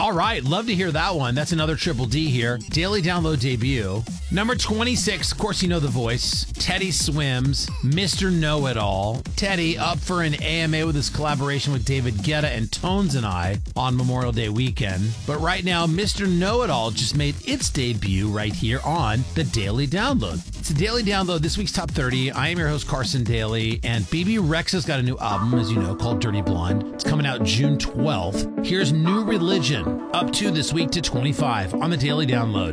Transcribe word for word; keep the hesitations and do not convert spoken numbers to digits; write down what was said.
All right, love to hear that one. That's another Triple D here. Daily Download debut. Number twenty-six, of course you know the voice. Teddy Swims, Mister Know-It-All. Teddy up for an A M A with his collaboration with David Guetta and Tones and I on Memorial Day weekend. But right now, Mister Know-It-All just made its debut right here on the Daily Download. It's a Daily Download, this week's Top thirty. I am your host, Carson Daly, and B B Rexha's got a new album, as you know, called Dirty Blonde. It's coming out June twelfth. Here's New Religion, up to this week to twenty-five on the Daily Download.